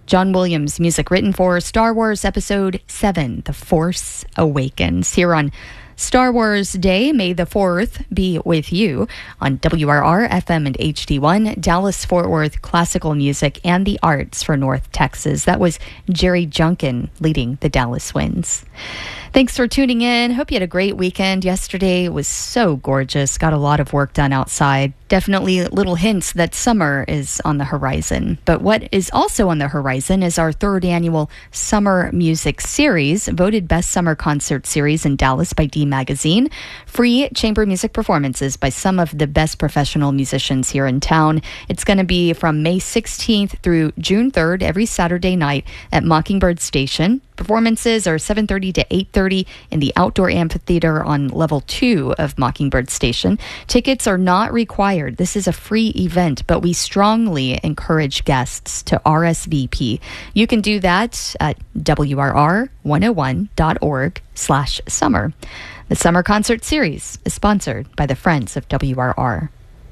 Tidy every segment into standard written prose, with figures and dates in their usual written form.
John Williams music written for Star Wars Episode 7, The Force Awakens, here on Star Wars Day. May the 4th be with you on WRR FM and HD1, Dallas-Fort Worth classical music and the arts for North Texas. That was Jerry Junkin leading the Dallas Winds. Thanks for tuning in. Hope you had a great weekend. Yesterday was so gorgeous. Got a lot of work done outside. Definitely little hints that summer is on the horizon. But what is also on the horizon is our 3rd annual Summer Music Series, voted Best Summer Concert Series in Dallas by D Magazine. Free chamber music performances by some of the best professional musicians here in town. It's going to be from May 16th through June 3rd, every Saturday night at Mockingbird Station. Performances are 7:30 to 8:30 in the outdoor amphitheater on level 2 of Mockingbird Station. Tickets are not required. This is a free event, but we strongly encourage guests to RSVP. You can do that at WRR101.org/summer. The Summer Concert Series is sponsored by the Friends of WRR.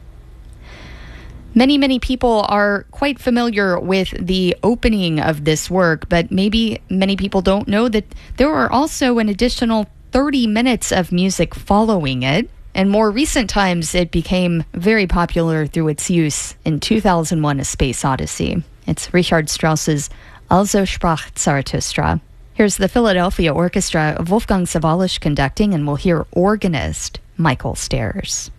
Many people are quite familiar with the opening of this work, but maybe many people don't know that there are also an additional 30 minutes of music following it. In more recent times, it became very popular through its use in 2001: A Space Odyssey. It's Richard Strauss's Also sprach Zarathustra. Here's the Philadelphia Orchestra, Wolfgang Sawallisch conducting, and we'll hear organist Michael Stairs.